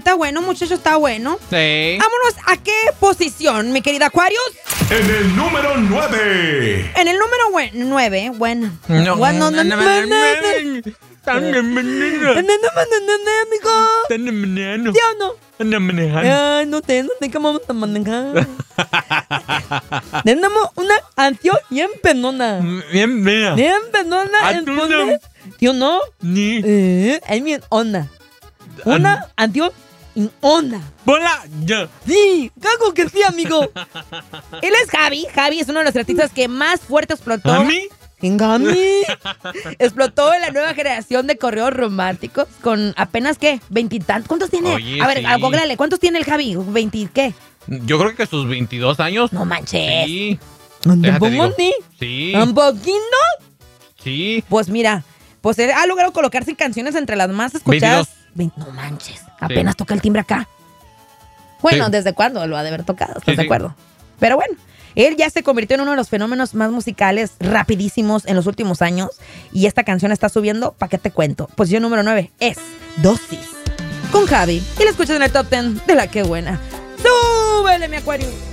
está bueno, muchacho, está bueno. Sí. Vámonos a qué posición, mi querida Aquarius. En el número 9. En el número 9, bueno. No. Bueno, no, amigo. ¿Sí o no? No sé cómo vamos a manejar. Tenemos una canción bien penona. Bien, mira. Bien penona. ¿Sí o no? Ni. Es bien onda. Una canción en onda. ¡Bola! Ya. Sí, cago que sí, amigo. Él es Javi. Javi es uno de los artistas que más fuerte explotó. ¿A mí? En Gami. Explotó en la nueva generación de correos románticos con apenas, ¿qué? 20 y tantos. ¿Cuántos tiene? Oye, a ver, sí. googlale, ¿cuántos tiene el Javi? ¿20 qué? Yo creo que sus 22 años. No manches. Sí. ¿Un Déjate digo. poquito? Sí. ¿Un poquito? Sí. Pues mira, pues él ha logrado colocarse en canciones entre las más escuchadas. No manches, apenas toca el timbre acá. Bueno, Sí. ¿desde cuándo lo ha de haber tocado? ¿Estás Sí, de sí. acuerdo? Pero bueno, él ya se convirtió en uno de los fenómenos más musicales rapidísimos en los últimos años. Y esta canción está subiendo, ¿para qué te cuento? Posición número 9 es Dosis con Javi. Y la escuchas en el top 10 de La Que Buena. ¡Súbele, mi Acuario!